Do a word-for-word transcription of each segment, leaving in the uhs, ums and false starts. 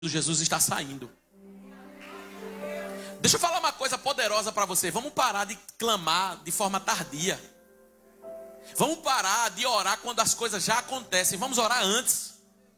Jesus está saindo. Deixa eu falar uma coisa poderosa para você. Vamos parar de clamar de forma tardia. Vamos parar de orar quando as coisas já acontecem. Vamos orar antes.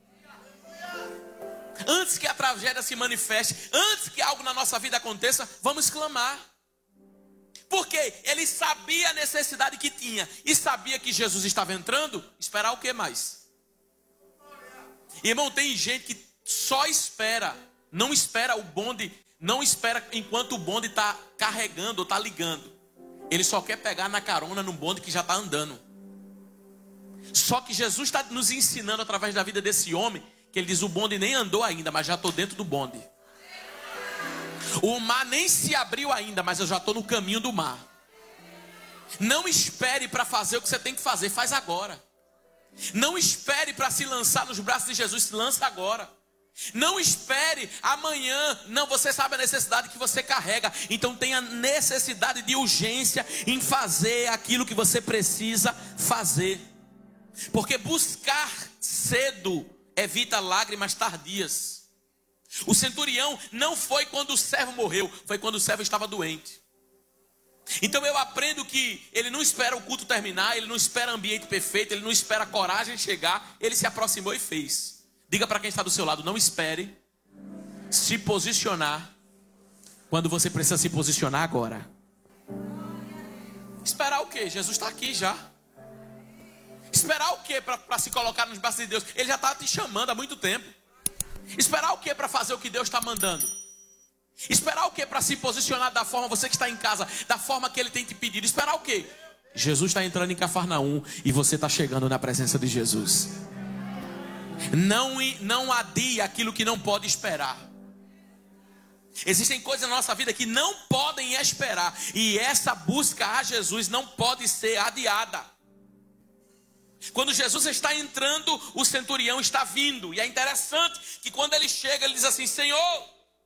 Antes que a tragédia se manifeste, antes que algo na nossa vida aconteça, vamos clamar. Porque ele sabia a necessidade que tinha e sabia que Jesus estava entrando. Esperar o que mais? Irmão, tem gente que só espera, não espera o bonde, não espera enquanto o bonde está carregando ou está ligando. Ele só quer pegar na carona no bonde que já está andando. Só que Jesus está nos ensinando através da vida desse homem, que ele diz: o bonde nem andou ainda, mas já estou dentro do bonde. O mar nem se abriu ainda, mas eu já estou no caminho do mar. Não espere para fazer o que você tem que fazer, faz agora. Não espere para se lançar nos braços de Jesus, se lança agora. Não espere amanhã. Não, você sabe a necessidade que você carrega. Então tenha necessidade de urgência em fazer aquilo que você precisa fazer. Porque buscar cedo evita lágrimas tardias. O centurião não foi quando o servo morreu, foi quando o servo estava doente. Então eu aprendo que ele não espera o culto terminar, ele não espera ambiente perfeito, ele não espera a coragem chegar, ele se aproximou e fez. Diga para quem está do seu lado: não espere se posicionar quando você precisa se posicionar agora. Esperar o quê? Jesus está aqui já. Esperar o quê para se colocar nos braços de Deus? Ele já está te chamando há muito tempo. Esperar o quê para fazer o que Deus está mandando? Esperar o quê para se posicionar da forma, você que está em casa, da forma que Ele tem te pedido? Esperar o quê? Jesus está entrando em Cafarnaum e você está chegando na presença de Jesus. Não, não adie aquilo que não pode esperar. Existem coisas na nossa vida que não podem esperar, e essa busca a Jesus não pode ser adiada. Quando Jesus está entrando, o centurião está vindo. E é interessante que quando ele chega, ele diz assim: Senhor.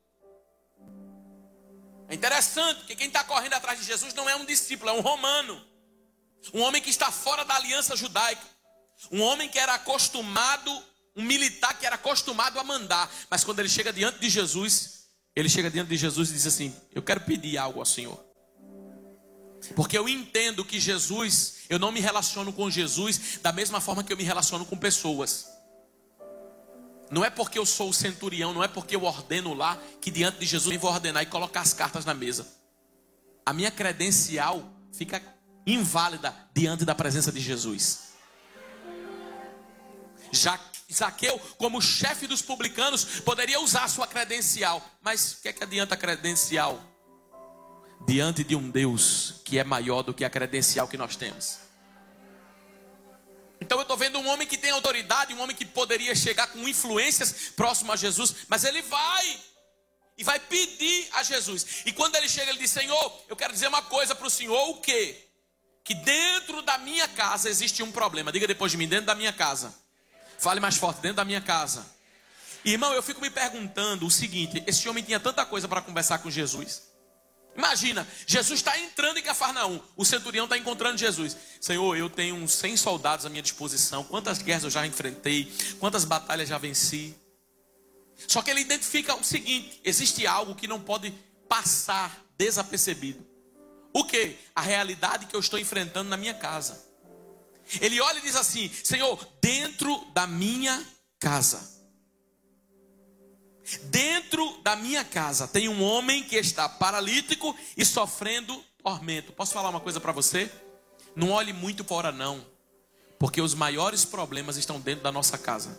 É interessante que quem está correndo atrás de Jesus não é um discípulo, é um romano. Um homem que está fora da aliança judaica. Um homem que era acostumado, um militar que era acostumado a mandar. Mas quando ele chega diante de Jesus, ele chega diante de Jesus e diz assim: eu quero pedir algo ao Senhor. Porque eu entendo que Jesus, eu não me relaciono com Jesus da mesma forma que eu me relaciono com pessoas. Não é porque eu sou o centurião, não é porque eu ordeno lá, que diante de Jesus eu vou ordenar e colocar as cartas na mesa. A minha credencial fica inválida diante da presença de Jesus. Já Zaqueu, como chefe dos publicanos, poderia usar a sua credencial. Mas o que é que adianta a credencial diante de um Deus que é maior do que a credencial que nós temos? Então eu estou vendo um homem que tem autoridade, um homem que poderia chegar com influências próximo a Jesus, mas ele vai e vai pedir a Jesus. E quando ele chega, ele diz: Senhor, eu quero dizer uma coisa para o Senhor. O quê? Que dentro da minha casa existe um problema. Diga depois de mim: dentro da minha casa. Fale mais forte: dentro da minha casa. Irmão, eu fico me perguntando o seguinte: esse homem tinha tanta coisa para conversar com Jesus. Imagina, Jesus está entrando em Cafarnaum, o centurião está encontrando Jesus. Senhor, eu tenho uns cem soldados à minha disposição. Quantas guerras eu já enfrentei, quantas batalhas já venci. Só que ele identifica o seguinte: existe algo que não pode passar desapercebido. O quê? A realidade que eu estou enfrentando na minha casa. Ele olha e diz assim: Senhor, dentro da minha casa, dentro da minha casa tem um homem que está paralítico e sofrendo tormento. Posso falar uma coisa para você? Não olhe muito fora não, porque os maiores problemas estão dentro da nossa casa.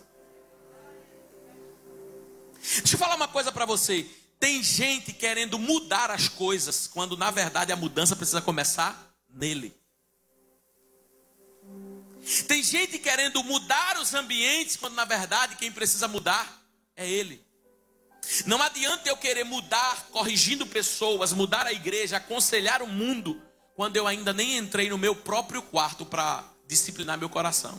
Deixa eu falar uma coisa para você. Tem gente querendo mudar as coisas, quando na verdade a mudança precisa começar nele. Tem gente querendo mudar os ambientes, quando na verdade quem precisa mudar é ele. Não adianta eu querer mudar, corrigindo pessoas, mudar a igreja, aconselhar o mundo, quando eu ainda nem entrei no meu próprio quarto para disciplinar meu coração.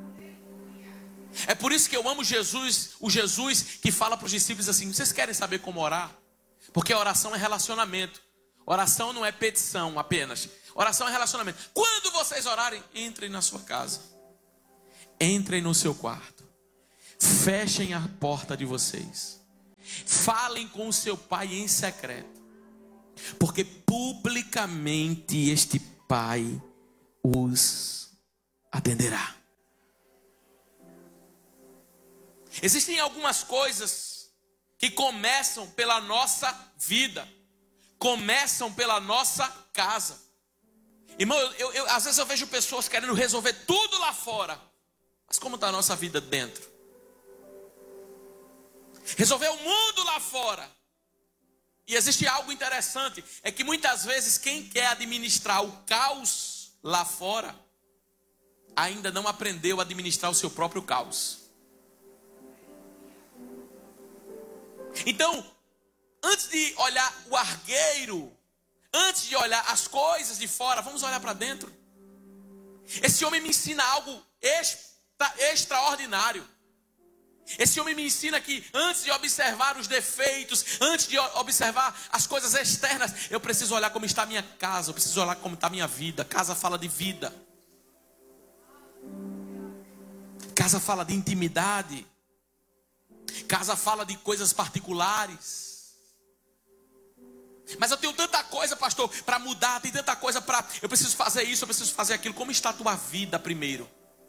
É por isso que eu amo Jesus, o Jesus que fala para os discípulos assim: vocês querem saber como orar? Porque a oração é relacionamento. Oração não é petição apenas. Oração é relacionamento. Quando vocês orarem, entrem na sua casa. Entrem no seu quarto. Fechem a porta de vocês. Falem com o seu pai em secreto, porque publicamente este pai os atenderá. Existem algumas coisas que começam pela nossa vida, começam pela nossa casa. Irmão, eu, eu, eu, às vezes eu vejo pessoas querendo resolver tudo lá fora, mas como está a nossa vida dentro? Resolver o mundo lá fora. E existe algo interessante, é que muitas vezes quem quer administrar o caos lá fora, ainda não aprendeu a administrar o seu próprio caos. Então, antes de olhar o argueiro, antes de olhar as coisas de fora, vamos olhar para dentro. Esse homem me ensina algo extra, extraordinário. Esse homem me ensina que antes de observar os defeitos, antes de observar as coisas externas, eu preciso olhar como está a minha casa, eu preciso olhar como está a minha vida. Casa fala de vida. Casa fala de intimidade. Casa fala de coisas particulares. Mas eu tenho tanta coisa, pastor, para mudar, tem tanta coisa para... Eu preciso fazer isso, eu preciso fazer aquilo. Como está a tua vida primeiro?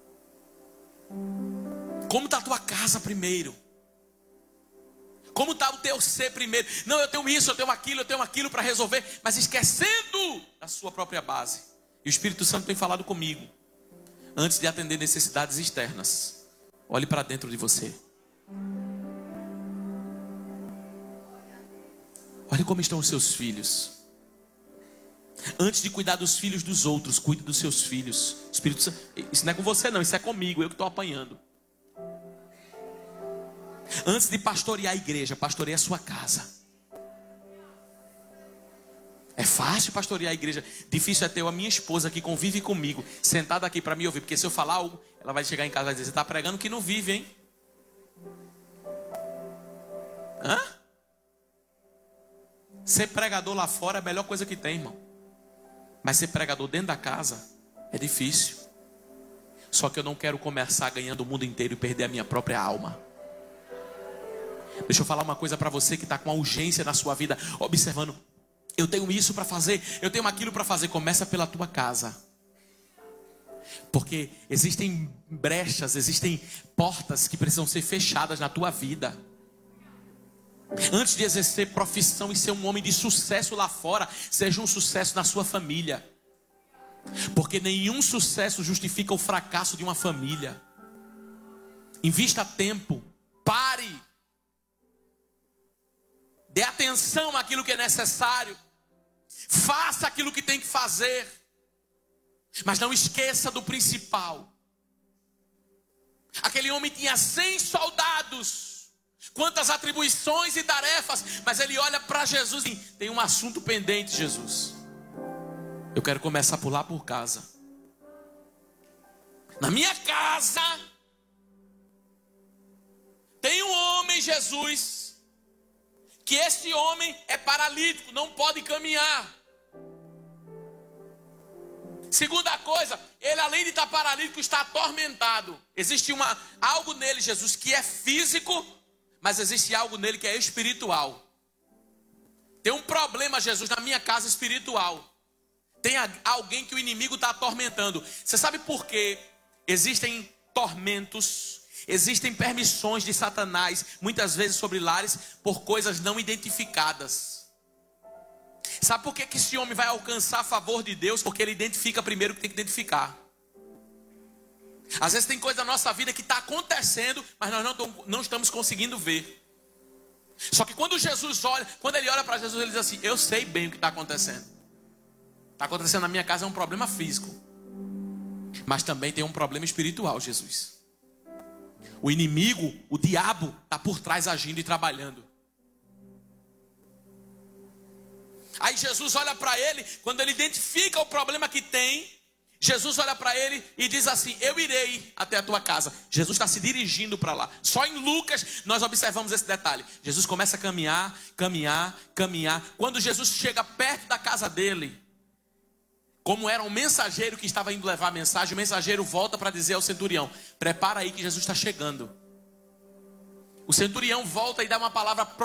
Como está a tua casa primeiro? Como está o teu ser primeiro? Não, eu tenho isso, eu tenho aquilo, eu tenho aquilo para resolver, mas esquecendo da sua própria base. E o Espírito Santo tem falado comigo. Antes de atender necessidades externas, olhe para dentro de você. Olhe como estão os seus filhos. Antes de cuidar dos filhos dos outros, cuide dos seus filhos. Espírito Santo, isso não é com você não, isso é comigo, eu que estou apanhando. Antes de pastorear a igreja, pastoreie a sua casa. É fácil pastorear a igreja. Difícil é ter a minha esposa que convive comigo, sentada aqui para me ouvir. Porque se eu falar algo, ela vai chegar em casa e vai dizer: você está pregando que não vive, hein? Hã? Ser pregador lá fora é a melhor coisa que tem, irmão. Mas ser pregador dentro da casa é difícil. Só que eu não quero começar ganhando o mundo inteiro e perder a minha própria alma. Deixa eu falar uma coisa para você que está com a urgência na sua vida, observando: eu tenho isso para fazer, eu tenho aquilo para fazer. Começa pela tua casa. Porque existem brechas, existem portas que precisam ser fechadas na tua vida. Antes de exercer profissão e ser um homem de sucesso lá fora, seja um sucesso na sua família. Porque nenhum sucesso justifica o fracasso de uma família. Invista tempo, pare. Dê atenção àquilo que é necessário. Faça aquilo que tem que fazer. Mas não esqueça do principal. Aquele homem tinha cem soldados. Quantas atribuições e tarefas. Mas ele olha para Jesus e tem um assunto pendente, Jesus. Eu quero começar por lá por casa. Na minha casa tem um homem, Jesus, que este homem é paralítico, não pode caminhar. Segunda coisa, ele além de estar paralítico, está atormentado. Existe uma, algo nele, Jesus, que é físico, mas existe algo nele que é espiritual. Tem um problema, Jesus, na minha casa espiritual. Tem alguém que o inimigo está atormentando. Você sabe por quê? Existem tormentos, existem permissões de Satanás, muitas vezes sobre lares, por coisas não identificadas. Sabe por que, que esse homem vai alcançar a favor de Deus? Porque ele identifica primeiro o que tem que identificar. Às vezes tem coisa na nossa vida que está acontecendo, mas nós não, não estamos conseguindo ver. Só que quando Jesus olha, quando ele olha para Jesus, ele diz assim: eu sei bem o que está acontecendo. Está acontecendo na minha casa é um problema físico, mas também tem um problema espiritual, Jesus. O inimigo, o diabo, está por trás agindo e trabalhando. Aí Jesus olha para ele, quando ele identifica o problema que tem, Jesus olha para ele e diz assim: eu irei até a tua casa. Jesus está se dirigindo para lá. Só em Lucas nós observamos esse detalhe. Jesus começa a caminhar, caminhar, caminhar. Quando Jesus chega perto da casa dele, como era um mensageiro que estava indo levar a mensagem, o mensageiro volta para dizer ao centurião: prepara aí que Jesus está chegando. O centurião volta e dá uma palavra